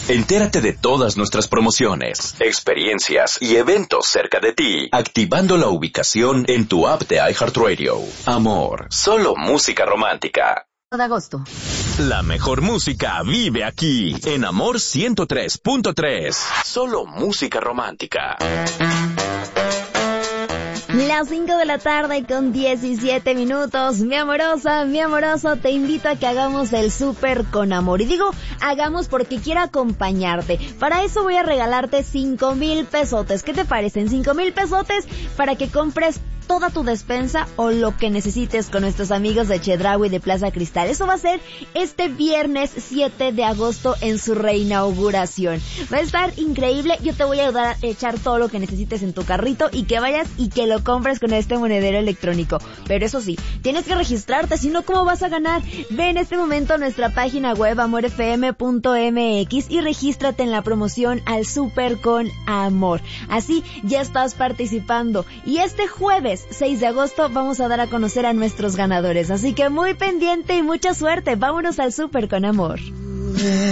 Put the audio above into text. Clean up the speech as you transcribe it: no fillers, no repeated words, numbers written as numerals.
Entérate de todas nuestras promociones, experiencias y eventos cerca de ti, activando la ubicación en tu app de iHeartRadio. Amor, solo música romántica. De agosto. La mejor música vive aquí, en Amor 103.3. Solo música romántica. Las 5 de la tarde con 17 minutos. Mi amorosa, mi amoroso, te invito a que hagamos el súper con amor. Y digo, hagamos porque quiero acompañarte. Para eso voy a regalarte 5,000 pesotes. ¿Qué te parecen? 5,000 pesotes para que compres toda tu despensa o lo que necesites con nuestros amigos de Chedraui de Plaza Cristal. Eso va a ser este viernes 7 de agosto en su reinauguración. Va a estar increíble. Yo te voy a ayudar a echar todo lo que necesites en tu carrito y que vayas y que lo compres con este monedero electrónico. Pero eso sí, tienes que registrarte, si no, ¿cómo vas a ganar? Ve en este momento a nuestra página web amorfm.mx y regístrate en la promoción al Súper con Amor. Así ya estás participando. Y este jueves 6 de agosto vamos a dar a conocer a nuestros ganadores, así que muy pendiente y mucha suerte. Vámonos al Súper con Amor.